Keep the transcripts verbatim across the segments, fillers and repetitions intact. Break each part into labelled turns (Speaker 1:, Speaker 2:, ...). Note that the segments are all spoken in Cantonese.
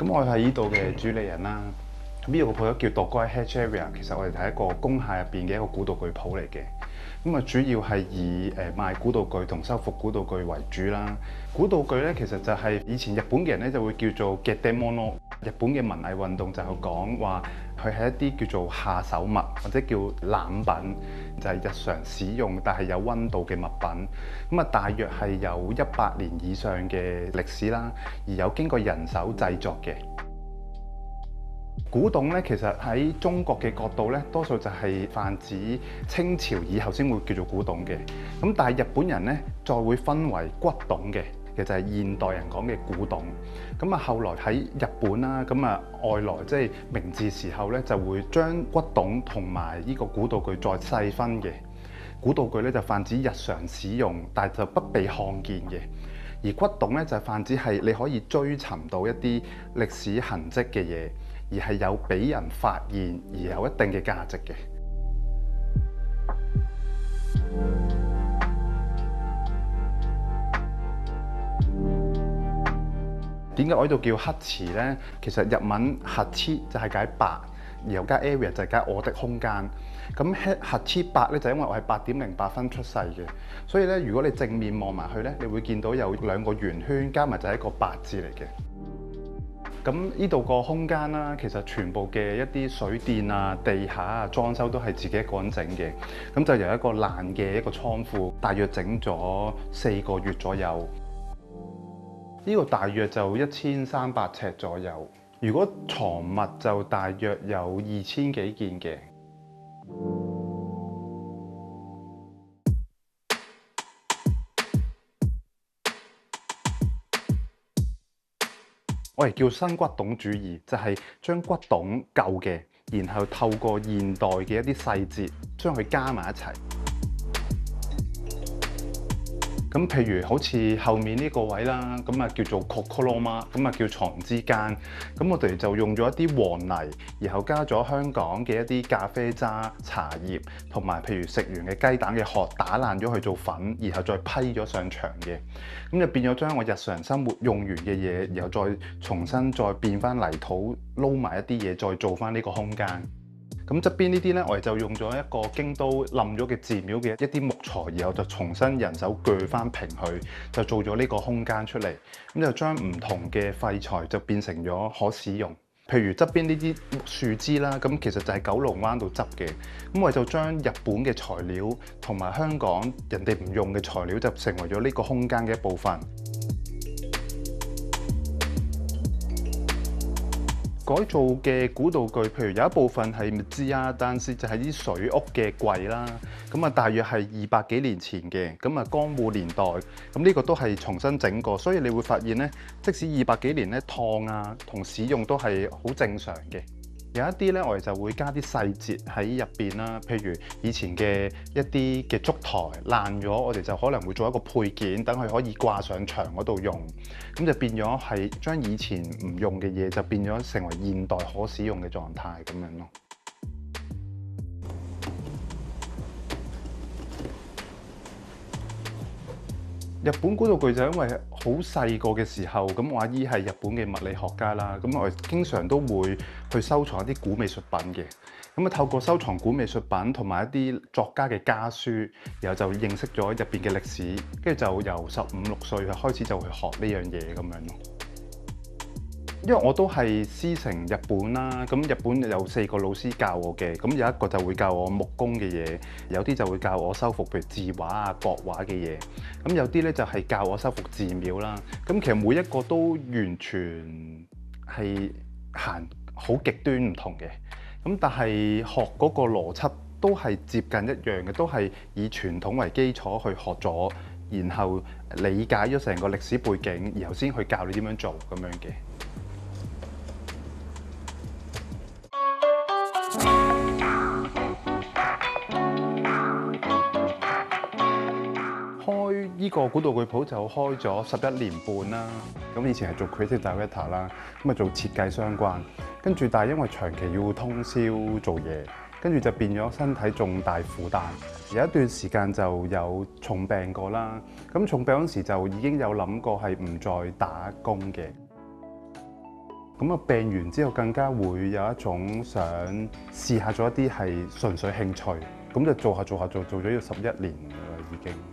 Speaker 1: 咁我喺呢度嘅主理人啦。咁呢個鋪頭叫 Dogoe Hatch Area， 其實我哋係一個工廈入邊嘅一個古道具鋪嚟嘅。咁啊，主要係以誒賣古道具同修復古道具為主啦。古道具咧，其實就係以前日本嘅人咧就會叫做 Getemono。日本嘅文藝運動就係講話佢係一啲叫做下手物或者叫濫品，就係、是、日常使用但係有溫度嘅物品。咁啊，大約係有一百年以上嘅歷史啦，而有經過人手製作嘅。古董咧，其實喺中國嘅角度咧，多數就係泛指清朝以後先會叫做古董嘅。咁但係日本人咧，再會分為骨董嘅，其實係現代人講嘅古董。咁啊，後來喺日本啦，咁啊外來即係明治時候咧，就會將骨董同埋呢個古道具再細分嘅。古道具咧就泛指日常使用，但係就不被看見嘅。而骨董咧就泛指係你可以追尋到一啲歷史痕跡嘅嘢。而係有俾人發現而有一定嘅價值嘅。點解我呢度叫黑池呢？其實日文黑池就係解白，然後加 area 就係解我的空間。咁黑池白咧就因為我係八點零八分出世嘅，所以咧如果你正面望埋去咧，你會見到有兩個圓圈加埋就係一個白字嚟嘅。咁呢度個空間啦，其實全部嘅一啲水電啊、地下啊、裝修都係自己一個人整嘅。咁就由一個爛嘅一個倉庫，大約整咗四個月左右。呢個大約就一千三百尺左右。如果藏物就大約有二千幾件嘅。我哋叫新骨董主義，就係將骨董舊嘅，然後透過現代嘅一啲細節，將佢加埋一齊。咁譬如好似後面呢個位啦，咁啊叫做 Kokoroma， 咁啊叫床之間。咁我哋就用咗一啲黃泥，然後加咗香港嘅一啲咖啡渣、茶葉，同埋譬如食完嘅雞蛋嘅殼打爛咗去做粉，然後再批咗上牆嘅。咁就變咗將我日常生活用完嘅嘢，然後再重新再變翻泥土撈埋一啲嘢，再做翻呢個空間。咁側邊呢啲咧，我哋就用咗一個京都冧咗嘅寺廟嘅一啲木材，然後就重新人手鋸翻平佢，就做咗呢個空間出嚟。咁就將唔同嘅廢材就變成咗可使用。譬如側邊呢啲樹枝啦，咁其實就係九龍灣度執嘅。咁我哋就將日本嘅材料同埋香港人哋唔用嘅材料，就成為咗呢個空間嘅一部分。改造嘅古道具，譬如有一部分係唔知啊，但是就係啲水屋嘅櫃啦，咁啊大約係二百幾年前嘅，咁啊江戶年代，咁呢個都係重新整過，所以你會發現咧，即使二百幾年咧，燙啊同使用都係好正常嘅。有一啲咧，我哋就會加啲細節喺入邊啦，譬如以前嘅一啲嘅燭台爛咗，我哋就可能會做一個配件，等佢可以掛上牆嗰度用，咁就變咗係將以前唔用嘅嘢就變咗成為現代可使用嘅狀態咁樣咯。日本古道具就因為好細個嘅時候，咁我阿姨係日本嘅物理學家啦，咁我哋經常都會去收藏一啲古美術品嘅。咁啊，透過收藏古美術品同埋一啲作家嘅家書，然後就認識咗入邊嘅歷史，跟住就由十五六歲開始就去學呢樣嘢咁樣咯。因為我都係師承日本啦，咁日本有四個老師教我嘅，咁有一個就會教我木工嘅嘢，有啲就會教我修復譬如字畫啊、國畫嘅嘢，咁有啲咧就係教我修復寺廟啦。咁其實每一個都完全係行好極端唔同嘅，咁但係學嗰個邏輯都係接近一樣嘅，都係以傳統為基礎去學咗，然後理解咗成個歷史背景，然後先去教你點樣做咁樣嘅。開呢個古道具鋪就開咗十一年半啦。咁以前係做 creative director 啦，咁啊做設計相關。跟住但係因為長期要通宵做嘢，跟住就變咗身體重大負擔。有一段時間就有重病過啦。咁重病嗰時就已經有諗過係唔再打工嘅。 咁啊病完之後更加會有一種想試下做一啲係純粹興趣，咁就做下做下做做咗要十一年㗎啦已經。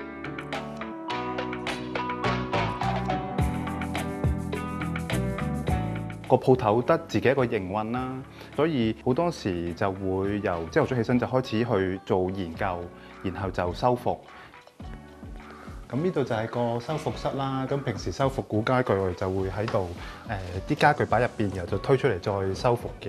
Speaker 1: 個鋪頭得自己一個營運啦，所以好多時就會由朝頭早起身就開始去做研究，然後就修復。咁呢度就係個修復室啦。咁平時修復古家具，我哋就會喺度誒啲家具擺入邊，然後就推出嚟再修復嘅。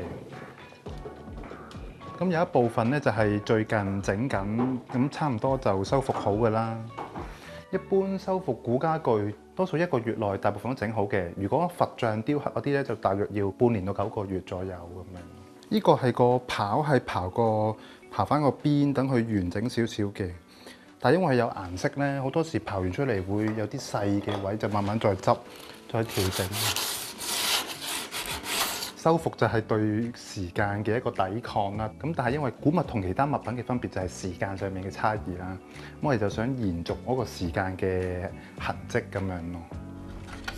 Speaker 1: 咁有一部分咧就係最近整緊，咁差唔多就修復好㗎啦。一般修復古家具，多數一個月內大部分都整好嘅。如果佛像、雕刻嗰啲咧，就大約要半年到九個月左右咁樣。呢個係個刨，係刨個刨翻個邊，等佢完整少少嘅。但係因為有顏色咧，好多時刨完出嚟會有啲細嘅位，就慢慢再執、再調整。修復就係對時間嘅一個抵抗啦。咁但係因為古物同其他物品嘅分別就係時間上面嘅差異啦。咁我哋就想延續嗰個時間嘅痕跡咁樣咯。